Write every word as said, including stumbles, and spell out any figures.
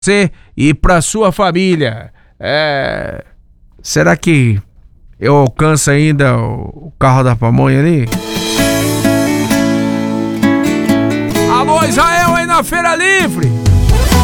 você e pra sua família. É... Será que eu alcanço ainda o carro da pamonha ali? Alô, Israel aí na Feira Livre.